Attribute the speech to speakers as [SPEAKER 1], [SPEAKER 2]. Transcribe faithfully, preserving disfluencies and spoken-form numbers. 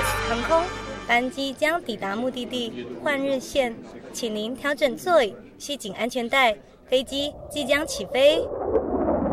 [SPEAKER 1] 航空，班机将抵达目的地换日线，请您调整座椅，系紧安全带，飞机即将起飞。